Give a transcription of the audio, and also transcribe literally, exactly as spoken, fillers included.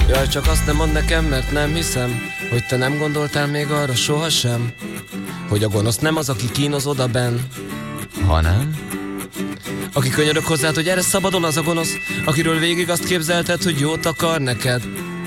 Jaj, csak azt nem mondd nekem, mert nem hiszem, hogy te nem gondoltál még arra sohasem, hogy a gonosz nem az, aki kínoz odabenn, hanem aki könyörög hozzád, hogy erre szabadon az a gonosz, akiről végig azt képzelted, hogy jót akar neked.